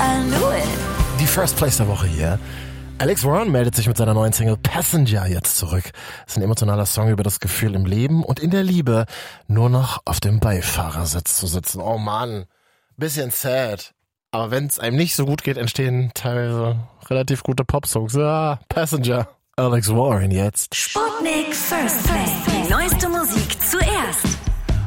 Die First Place der Woche hier. Alex Warren meldet sich mit seiner neuen Single Passenger jetzt zurück. Das ist ein emotionaler Song über das Gefühl im Leben und in der Liebe nur noch auf dem Beifahrersitz zu sitzen. Oh Mann, bisschen sad. Aber wenn es einem nicht so gut geht, entstehen teilweise relativ gute Popsongs. Ja, Passenger. Alex Warren jetzt. Sputnik First Place. Die neueste Musik zuerst.